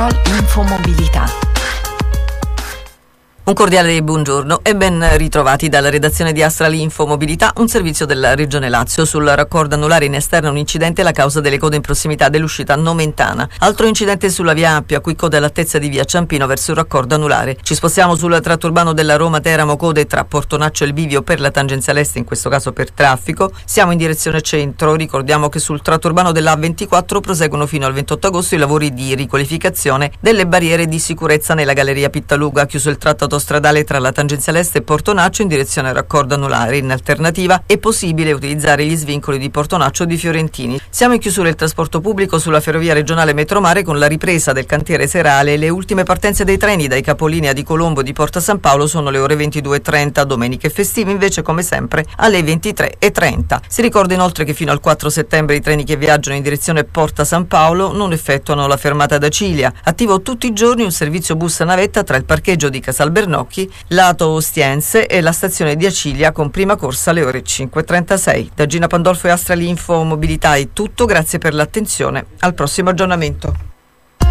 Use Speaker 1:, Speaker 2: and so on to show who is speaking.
Speaker 1: Astral Infomobilità.
Speaker 2: Un cordiale buongiorno e ben ritrovati dalla redazione di Astral Infomobilità, un servizio della Regione Lazio. Sul raccordo anulare in esterna un incidente la causa delle code in prossimità dell'uscita Nomentana. Altro incidente sulla via Appia, qui code all'altezza di via Ciampino verso il raccordo anulare. Ci spostiamo sul tratto urbano della Roma-Teramo, code tra Portonaccio e il Bivio per la tangenziale est, in questo caso per traffico. Siamo in direzione centro, ricordiamo che sul tratto urbano della A24 proseguono fino al 28 agosto i lavori di riqualificazione delle barriere di sicurezza nella galleria Pittaluga, chiuso il tratto stradale tra la tangenziale est e Portonaccio in direzione al raccordo anulare. In alternativa è possibile utilizzare gli svincoli di Portonaccio o di Fiorentini. Siamo in chiusura del trasporto pubblico sulla ferrovia regionale Metromare con la ripresa del cantiere serale. Le ultime partenze dei treni dai capolinea di Colombo e di Porta San Paolo sono le ore 22:30, domeniche e festive invece come sempre alle 23:30. Si ricorda inoltre che fino al 4 settembre i treni che viaggiano in direzione Porta San Paolo non effettuano la fermata ad Acilia. Attivo tutti i giorni un servizio bus navetta tra il parcheggio di Casalbernocchi, lato Ostiense, e la stazione di Acilia con prima corsa alle ore 5:36. Da Gina Pandolfo e Astral Infomobilità è tutto, grazie per l'attenzione, al prossimo aggiornamento.